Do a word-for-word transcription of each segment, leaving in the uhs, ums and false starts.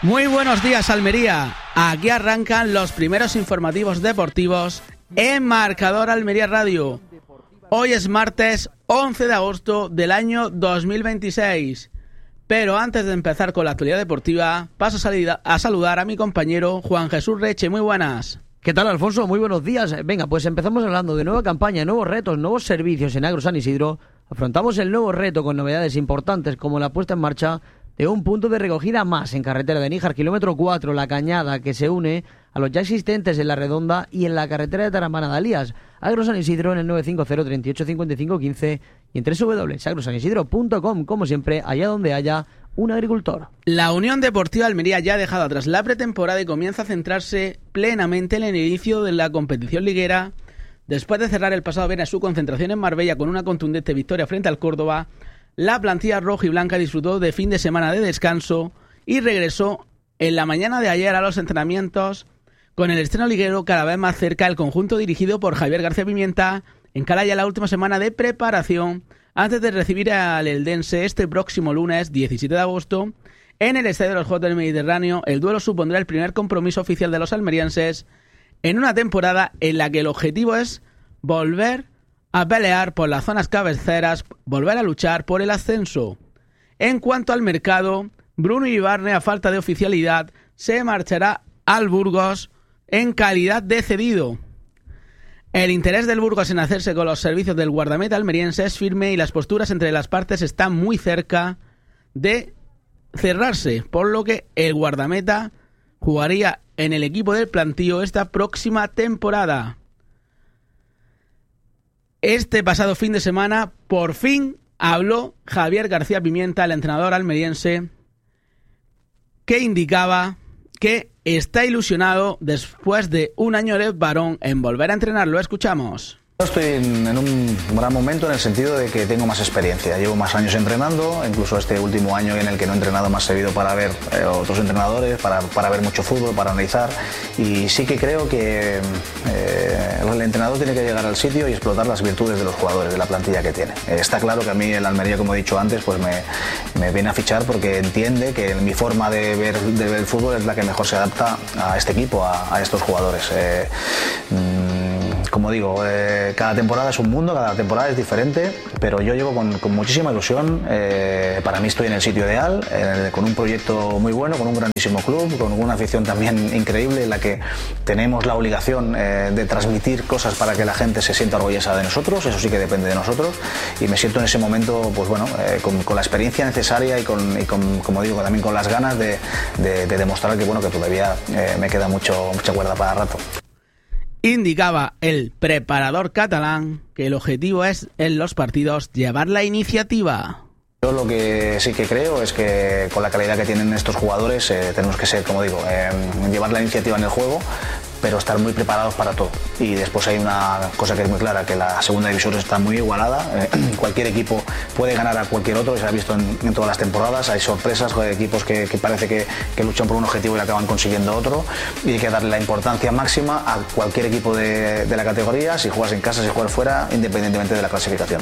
Muy buenos días, Almería. Aquí arrancan los primeros informativos deportivos en Marcador Almería Radio. Hoy es martes once de agosto del año dos mil veintiséis. Pero antes de empezar con la actualidad deportiva, paso a, salida, a saludar a mi compañero Juan Jesús Reche. Muy buenas. ¿Qué tal, Alfonso? Muy buenos días. Venga, pues empezamos hablando de nueva campaña, nuevos retos, nuevos servicios en Agro San Isidro. Afrontamos el nuevo reto con novedades importantes como la puesta en marcha de un punto de recogida más en carretera de Níjar, kilómetro cuatro, La Cañada, que se une a los ya existentes en La Redonda y en la carretera de Taramana de Alías. Agro San Isidro en el nueve cinco cero, treinta y ocho, cincuenta y cinco, quince y en doble u doble u doble u punto agro san isidro punto com, como siempre, allá donde haya un agricultor. La Unión Deportiva Almería ya ha dejado atrás la pretemporada y comienza a centrarse plenamente en el inicio de la competición liguera. Después de cerrar el pasado viernes su concentración en Marbella con una contundente victoria frente al Córdoba, la plantilla roja y blanca disfrutó de fin de semana de descanso y regresó en la mañana de ayer a los entrenamientos con el estreno liguero cada vez más cerca. El conjunto dirigido por Javier García Pimienta encara ya la última semana de preparación antes de recibir al Eldense este próximo lunes diecisiete de agosto en el Estadio de los Juegos del Mediterráneo. El duelo supondrá el primer compromiso oficial de los almerienses en una temporada en la que el objetivo es volver a pelear por las zonas cabeceras, volver a luchar por el ascenso. En cuanto al mercado, Bruno Ibarne, a falta de oficialidad, se marchará al Burgos en calidad de cedido. El interés del Burgos en hacerse con los servicios del guardameta almeriense es firme y las posturas entre las partes están muy cerca de cerrarse, por lo que el guardameta jugaría en el equipo del plantío esta próxima temporada. Este pasado fin de semana, por fin, habló Javier García Pimienta, el entrenador almeriense, que indicaba que está ilusionado después de un año de varón en volver a entrenar. Lo escuchamos. Estoy en, en un gran momento en el sentido de que tengo más experiencia, llevo más años entrenando, incluso este último año en el que no he entrenado me ha servido para ver eh, otros entrenadores, para, para ver mucho fútbol, para analizar, y sí que creo que eh, el entrenador tiene que llegar al sitio y explotar las virtudes de los jugadores, de la plantilla que tiene. Eh, está claro que a mí el Almería, como he dicho antes, pues me, me viene a fichar porque entiende que mi forma de ver, de ver el fútbol es la que mejor se adapta a este equipo, a, a estos jugadores. Eh, mmm, como digo, eh, cada temporada es un mundo, cada temporada es diferente, pero yo llevo con, con muchísima ilusión. Eh, para mí estoy en el sitio ideal, eh, con un proyecto muy bueno, con un grandísimo club, con una afición también increíble en la que tenemos la obligación eh, de transmitir cosas para que la gente se sienta orgullosa de nosotros. Eso sí que depende de nosotros, y me siento en ese momento, pues bueno, eh, con, con la experiencia necesaria y con, y con, como digo, también con las ganas de, de, de demostrar que bueno, que todavía eh, me queda mucho, mucha cuerda para rato. Indicaba el preparador catalán que el objetivo es en los partidos llevar la iniciativa. Yo lo que sí que creo es que con la calidad que tienen estos jugadores eh, tenemos que ser, como digo, eh, llevar la iniciativa en el juego, pero estar muy preparados para todo. Y después hay una cosa que es muy clara, que la segunda división está muy igualada. Eh, cualquier equipo puede ganar a cualquier otro, se ha visto en, en todas las temporadas. Hay sorpresas de equipos que, que parece que, que luchan por un objetivo y acaban consiguiendo otro. Y hay que darle la importancia máxima a cualquier equipo de, de la categoría, si juegas en casa, si juegas fuera, independientemente de la clasificación.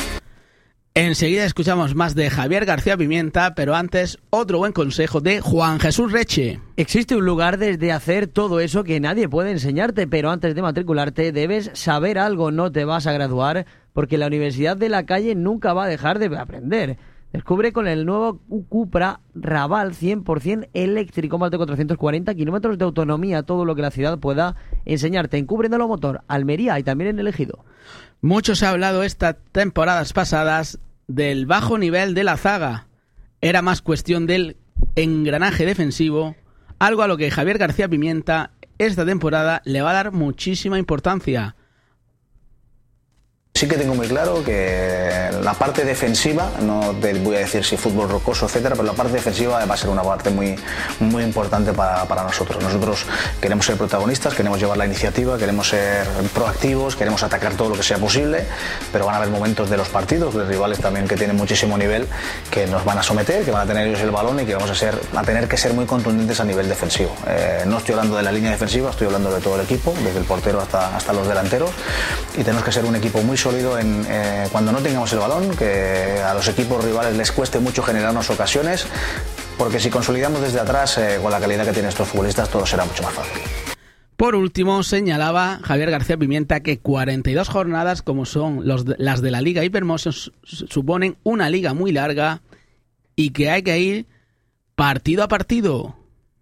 Enseguida escuchamos más de Javier García Pimienta, pero antes otro buen consejo de Juan Jesús Reche. Existe un lugar desde hacer todo eso que nadie puede enseñarte, pero antes de matricularte debes saber algo. No te vas a graduar porque la Universidad de la Calle nunca va a dejar de aprender. Descubre con el nuevo Cupra Raval cien por ciento eléctrico, más de cuatrocientos cuarenta kilómetros de autonomía, todo lo que la ciudad pueda enseñarte. En Cúbrendelo Motor, Almería y también en El Ejido. Mucho se ha hablado estas temporadas pasadas del bajo nivel de la zaga. Era más cuestión del engranaje defensivo, algo a lo que Javier García Pimienta esta temporada le va a dar muchísima importancia. Sí que tengo muy claro que la parte defensiva, no te voy a decir si fútbol rocoso, etcétera, pero la parte defensiva va a ser una parte muy, muy importante para, para nosotros. Nosotros queremos ser protagonistas, queremos llevar la iniciativa, queremos ser proactivos, queremos atacar todo lo que sea posible, pero van a haber momentos de los partidos, de rivales también que tienen muchísimo nivel, que nos van a someter, que van a tener ellos el balón y que vamos a, ser, a tener que ser muy contundentes a nivel defensivo. Eh, no estoy hablando de la línea defensiva, estoy hablando de todo el equipo, desde el portero hasta, hasta los delanteros, y tenemos que ser un equipo muy sólido en, eh, cuando no tengamos el balón, que a los equipos rivales les cueste mucho generarnos ocasiones, porque si consolidamos desde atrás, eh, con la calidad que tienen estos futbolistas, todo será mucho más fácil. Por último, señalaba Javier García Pimienta que cuarenta y dos jornadas, como son los de, las de la Liga Hypermotion, suponen una liga muy larga y que hay que ir partido a partido.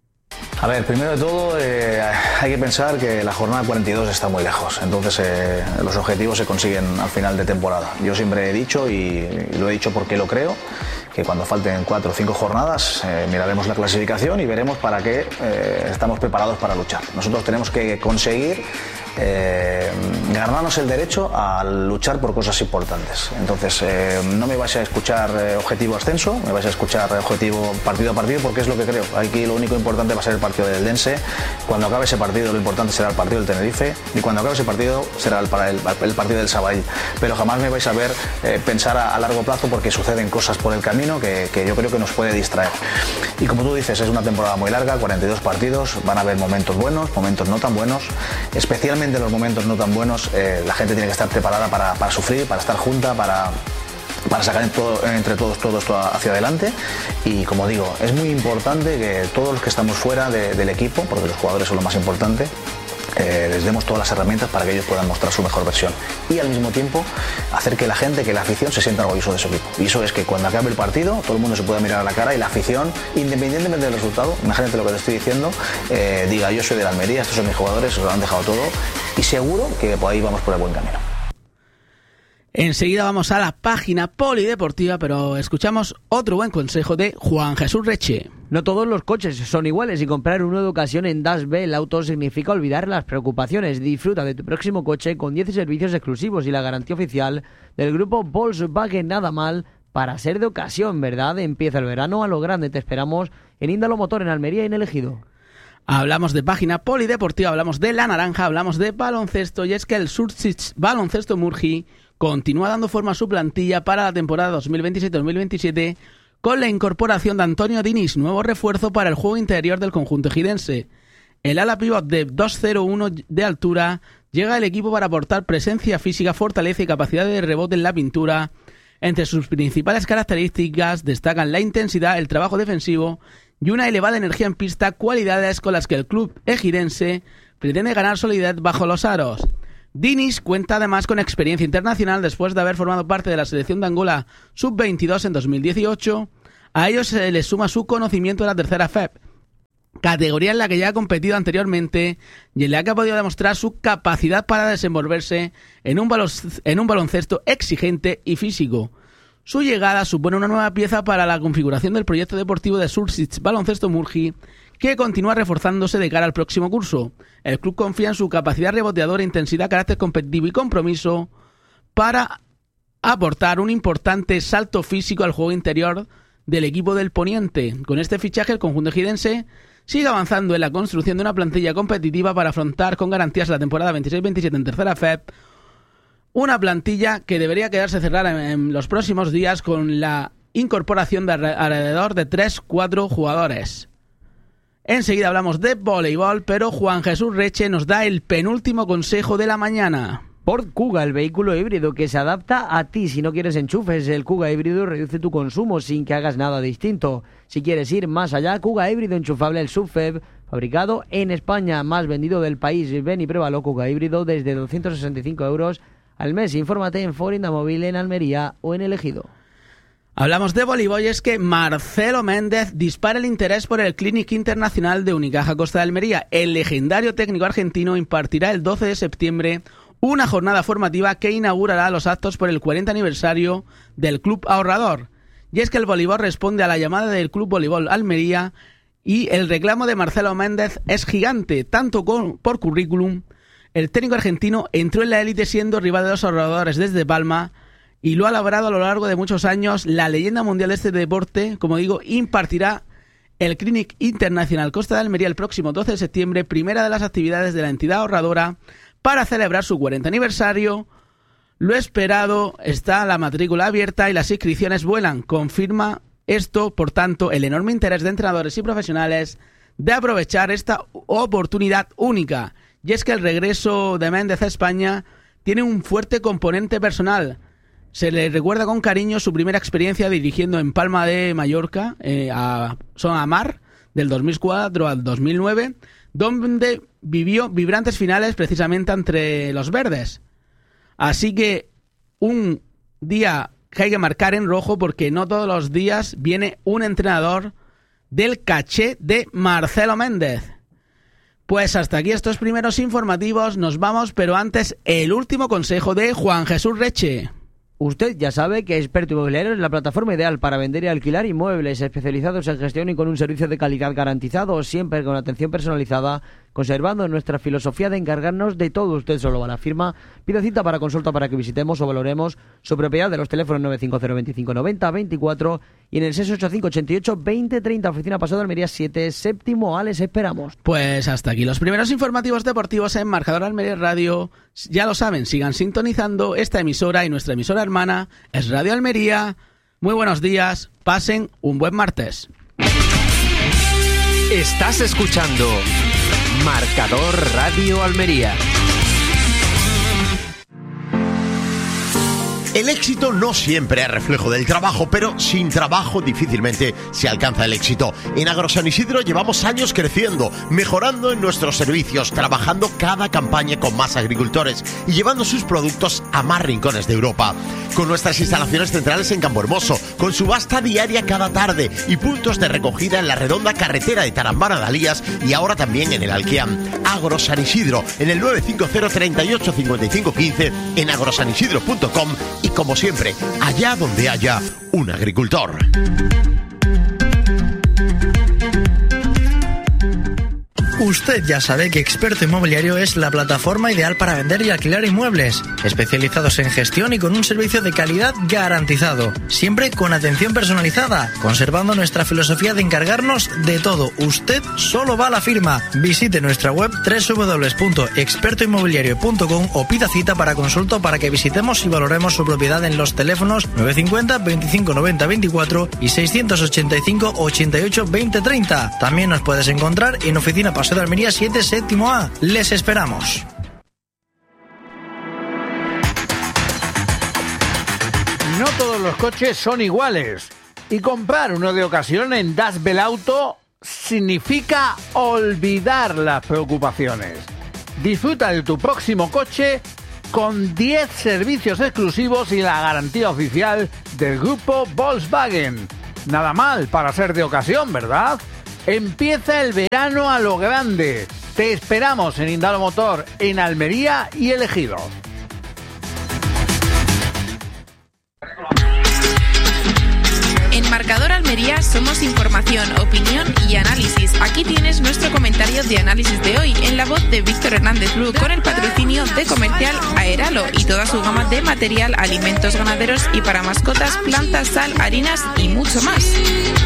A ver, primero de todo eh, hay que pensar que la jornada cuarenta y dos está muy lejos, entonces eh, los objetivos se consiguen al final de temporada. Yo siempre he dicho, y, y lo he dicho porque lo creo, que cuando falten cuatro o cinco jornadas eh, miraremos la clasificación y veremos para qué eh, estamos preparados para luchar. Nosotros tenemos que conseguir eh, ganarnos el derecho a luchar por cosas importantes. Entonces eh, no me vais a escuchar eh, objetivo ascenso, me vais a escuchar objetivo partido a partido, porque es lo que creo. Aquí lo único importante va a ser el partido del Dense. Cuando acabe ese partido, lo importante será el partido del Tenerife, y cuando acabe ese partido será el, para el, el partido del Sabadell. Pero jamás me vais a ver eh, pensar a, a largo plazo, porque suceden cosas por el camino Que, que yo creo que nos puede distraer. Y como tú dices, es una temporada muy larga, cuarenta y dos partidos, van a haber momentos buenos, momentos no tan buenos, especialmente en los momentos no tan buenos, eh, la gente tiene que estar preparada para, para sufrir, para estar junta, para, para sacar en todo, entre todos todo esto hacia adelante. Y como digo, es muy importante que todos los que estamos fuera de, del equipo, porque los jugadores son lo más importante, Eh, les demos todas las herramientas para que ellos puedan mostrar su mejor versión, y al mismo tiempo hacer que la gente, que la afición se sienta orgulloso de su equipo. Y eso es que cuando acabe el partido todo el mundo se pueda mirar a la cara y la afición, independientemente del resultado, imagínate lo que te estoy diciendo, eh, diga: yo soy de la Almería, estos son mis jugadores, os lo han dejado todo, y seguro que por ahí vamos por el buen camino. Enseguida vamos a la página polideportiva, pero escuchamos otro buen consejo de Juan Jesús Reche. No todos los coches son iguales, y comprar uno de ocasión en Dash Bell Auto significa olvidar las preocupaciones. Disfruta de tu próximo coche con diez servicios exclusivos y la garantía oficial del grupo Volkswagen. Nada mal para ser de ocasión, ¿verdad? Empieza el verano a lo grande. Te esperamos en Índalo Motor, en Almería y en El Ejido. Hablamos de página polideportiva, hablamos de la naranja, hablamos de baloncesto, y es que el Surtsich Baloncesto Murgi continúa dando forma a su plantilla para la temporada dos mil veintisiete dos mil veintisiete con la incorporación de Antonio Diniz, nuevo refuerzo para el juego interior del conjunto ejidense. El ala pívot de dos coma cero uno de altura llega al equipo para aportar presencia física, fortaleza y capacidad de rebote en la pintura. Entre sus principales características destacan la intensidad, el trabajo defensivo y una elevada energía en pista, cualidades con las que el club ejidense pretende ganar solidez bajo los aros. Diniz cuenta además con experiencia internacional después de haber formado parte de la selección de Angola sub veintidós en dos mil dieciocho. A ello se le suma su conocimiento de la tercera F E P, categoría en la que ya ha competido anteriormente y en la que ha podido demostrar su capacidad para desenvolverse en un, baloncesto, en un baloncesto exigente y físico. Su llegada supone una nueva pieza para la configuración del proyecto deportivo de Surtsich Baloncesto Murgi, que continúa reforzándose de cara al próximo curso. El club confía en su capacidad reboteadora, intensidad, carácter competitivo y compromiso para aportar un importante salto físico al juego interior del equipo del Poniente. Con este fichaje, el conjunto ejidense sigue avanzando en la construcción de una plantilla competitiva para afrontar con garantías la temporada veintiséis veintisiete en tercera F E P, una plantilla que debería quedarse cerrada en, en los próximos días con la incorporación de alrededor de tres cuatro jugadores. Enseguida hablamos de voleibol, pero Juan Jesús Reche nos da el penúltimo consejo de la mañana. Ford Kuga, el vehículo híbrido que se adapta a ti. Si no quieres enchufes, el Kuga híbrido reduce tu consumo sin que hagas nada distinto. Si quieres ir más allá, Kuga híbrido enchufable, el Sub F E B, fabricado en España, más vendido del país. Ven y pruébalo, Kuga híbrido desde doscientos sesenta y cinco euros al mes. Infórmate en Ford Indamóvil en Almería o en El Ejido. Hablamos de voleibol, y es que Marcelo Méndez dispara el interés por el Clinic Internacional de Unicaja Costa de Almería. El legendario técnico argentino impartirá el doce de septiembre una jornada formativa que inaugurará los actos por el cuarenta aniversario del Club Ahorrador. Y es que el voleibol responde a la llamada del Club Voleibol Almería, y el reclamo de Marcelo Méndez es gigante, tanto con, por currículum. El técnico argentino entró en la élite siendo rival de los ahorradores desde Palma, y lo ha labrado a lo largo de muchos años. La leyenda mundial de este deporte, como digo, impartirá el Clinic Internacional Costa de Almería el próximo doce de septiembre, primera de las actividades de la entidad ahorradora para celebrar su cuarenta aniversario. Lo esperado está la matrícula abierta y las inscripciones vuelan. Confirma esto, por tanto, el enorme interés de entrenadores y profesionales de aprovechar esta oportunidad única. Y es que el regreso de Méndez a España tiene un fuerte componente personal. Se le recuerda con cariño su primera experiencia dirigiendo en Palma de Mallorca eh, a Son Amar del dos mil cuatro al dos mil nueve, donde vivió vibrantes finales precisamente entre los verdes. Así que un día que hay que marcar en rojo, porque no todos los días viene un entrenador del caché de Marcelo Méndez. Pues hasta aquí estos primeros informativos, nos vamos, pero antes el último consejo de Juan Jesús Reche. Usted ya sabe que Experto Inmobiliario es la plataforma ideal para vender y alquilar inmuebles, especializados en gestión y con un servicio de calidad garantizado, siempre con atención personalizada, conservando nuestra filosofía de encargarnos de todo. Usted solo va a la firma, pida cita para consulta para que visitemos o valoremos su propiedad de los teléfonos nueve cinco cero, veinticinco, noventa, veinticuatro y en el seis ocho cinco, ochenta y ocho, veinte, treinta, oficina Paseo de Almería siete, séptimo A, les esperamos. Pues hasta aquí los primeros informativos deportivos en Marcador Almería Radio. Ya lo saben, sigan sintonizando esta emisora y nuestra emisora hermana es Radio Almería. Muy buenos días, pasen un buen martes. Estás escuchando Marcador Radio Almería. El éxito no siempre es reflejo del trabajo, pero sin trabajo difícilmente se alcanza el éxito. En Agrosan Isidro llevamos años creciendo, mejorando en nuestros servicios, trabajando cada campaña con más agricultores y llevando sus productos a más rincones de Europa. Con nuestras instalaciones centrales en Campo Hermoso, con subasta diaria cada tarde y puntos de recogida en la redonda carretera de Tarambana de Alías y ahora también en el Alquiam. Agrosan Isidro, en el nueve cinco cero, treinta y ocho, cincuenta y cinco, quince, en agrosanisidro punto com y como siempre, allá donde haya un agricultor. Usted ya sabe que Experto Inmobiliario es la plataforma ideal para vender y alquilar inmuebles, especializados en gestión y con un servicio de calidad garantizado, siempre con atención personalizada, conservando nuestra filosofía de encargarnos de todo. Usted solo va a la firma. Visite nuestra web doble u doble u doble u punto experto inmobiliario punto com o pida cita para consulta para que visitemos y valoremos su propiedad en los teléfonos nueve cinco cero, veinticinco, noventa, veinticuatro y seiscientos ochenta y cinco, ochenta y ocho, veinte, treinta. También nos puedes encontrar en oficina Paseo de Almería siete, séptimo A. Les esperamos. No todos los coches son iguales y comprar uno de ocasión en Das Belauto significa olvidar las preocupaciones. Disfruta de tu próximo coche con diez servicios exclusivos y la garantía oficial del grupo Volkswagen. Nada mal para ser de ocasión, ¿verdad? Empieza el verano a lo grande. Te esperamos en Indalo Motor, en Almería y El Ejido. En Marcador Almería somos información, opinión y análisis. Aquí tienes nuestro comentario de análisis de hoy en la voz de Víctor Hernández Bru, con el patrocinio de Comercial Aeralo y toda su gama de material, alimentos ganaderos y para mascotas, plantas, sal, harinas y mucho más.